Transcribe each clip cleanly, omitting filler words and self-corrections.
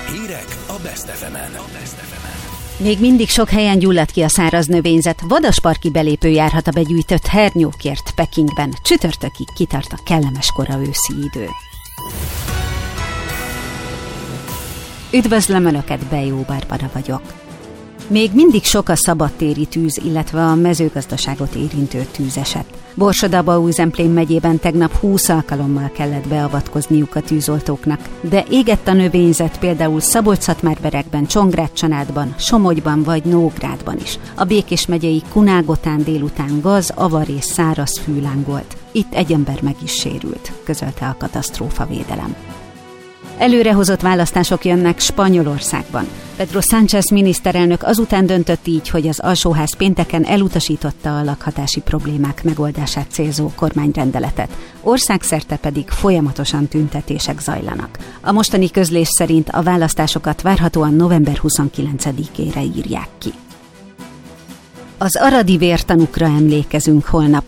Hírek a Best FM-en. Még mindig sok helyen gyulladt ki a száraz növényzet, vadasparki belépő járhat a begyűjtött hernyókért Pekingben. Csütörtökig kitart a kellemes kora őszi idő. Üdvözlöm Önöket, Bejó Barbara vagyok. Még mindig sok a szabadtéri tűz, illetve a mezőgazdaságot érintő tűzeset. Borsod-Abaúj-Zemplén megyében tegnap 20 alkalommal kellett beavatkozniuk a tűzoltóknak, de égett a növényzet például Szabolcs-Szatmár-Berekben, Csongrád-Csanádban, Somogyban vagy Nógrádban is. A Békés megyei Kunálgotán délután gaz, avar és száraz fű lángolt. Itt egy ember meg is sérült, közölte a katasztrófavédelem. Előrehozott választások jönnek Spanyolországban. Pedro Sánchez miniszterelnök azután döntött így, hogy az alsóház pénteken elutasította a lakhatási problémák megoldását célzó kormányrendeletet. Országszerte pedig folyamatosan tüntetések zajlanak. A mostani közlés szerint a választásokat várhatóan november 29-ére írják ki. Az aradi vértanúkra emlékezünk holnap.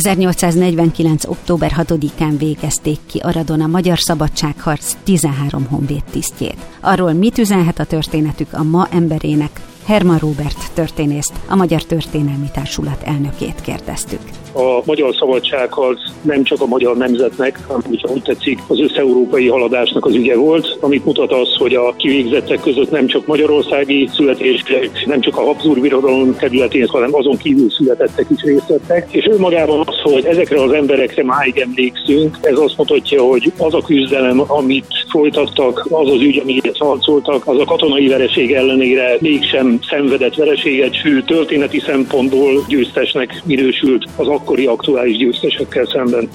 1849. október 6-án végezték ki Aradon a magyar szabadságharc 13 honvéd tisztjét. Arról mit üzenhet a történetük a ma emberének? Herman Róbert történészt, a Magyar Történelmi Társulat elnökét kérdeztük. A magyar szabadságharc nem csak a magyar nemzetnek, hanem hogyha úgy tetszik, az összeurópai haladásnak az ügye volt, amit mutat az, hogy a kivégzettek között nem csak magyarországi születések, nem csak a Habsburg birodalom területén, hanem azon kívül születettek is részt vettek. És önmagában az, hogy ezekre az emberekre máig emlékszünk, ez azt mutatja, hogy az a küzdelem, amit folytattak, az az ügy, amiért harcoltak, az a katonai vereség ellenére mégsem szenvedett vereséget, sőt történeti szempontból győztesnek minősült az akkori aktuális győztesekkel szemben.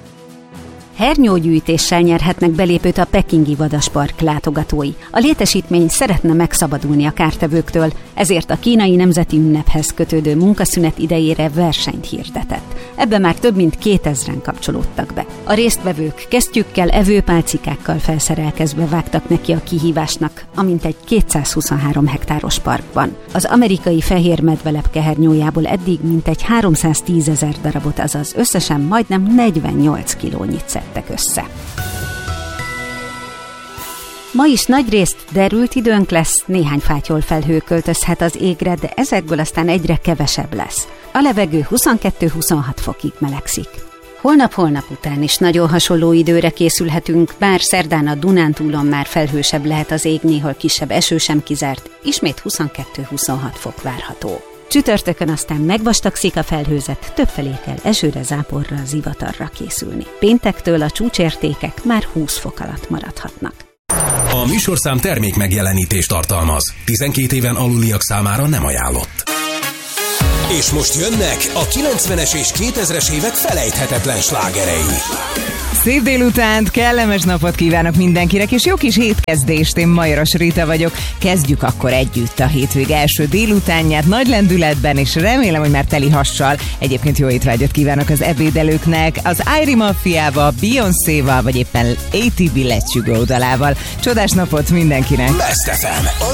Hernyógyűjtéssel nyerhetnek belépőt a pekingi vadaspark látogatói. A létesítmény szeretne megszabadulni a kártevőktől, ezért a kínai nemzeti ünnephez kötődő munkaszünet idejére versenyt hirdetett. Ebbe már több mint 2000-en kapcsolódtak be. A résztvevők kesztyűkkel, evőpálcikákkal felszerelkezve vágtak neki a kihívásnak, amint egy 223 hektáros parkban. Az amerikai fehér medvelepke hernyójából eddig mintegy 310 000 darabot, azaz összesen majdnem 48 kilónyit szedtek össze. Ma is nagyrészt derült időnk lesz, néhány fátyol felhő költözhet az égre, de ezekből aztán egyre kevesebb lesz. A levegő 22-26 fokig melegszik. Holnap után is nagyon hasonló időre készülhetünk, bár szerdán a Dunántúlon már felhősebb lehet az ég, néhol kisebb eső sem kizárt, ismét 22-26 fok várható. Csütörtökön aztán megvastagszik a felhőzet, többfelé kell esőre, záporra, zivatarra készülni. Péntektől a csúcsértékek már 20 fok alatt maradhatnak. A műsorszám termék megjelenítést tartalmaz. 12 éven aluliak számára nem ajánlott. És most jönnek a 90-es és 2000-es évek felejthetetlen slágerei. Szép délutánt, kellemes napot kívánok mindenkinek, és jó kis hétkezdést, én Majoros Rita vagyok. Kezdjük akkor együtt a hétvég első délutánját nagy lendületben, és remélem, hogy már teli hassal. Egyébként jó étvágyat kívánok az ebédelőknek, az Airy Mafiával, Beyoncéval, vagy éppen ATB Let's You Go dalával. Csodás napot mindenkinek! Best FM.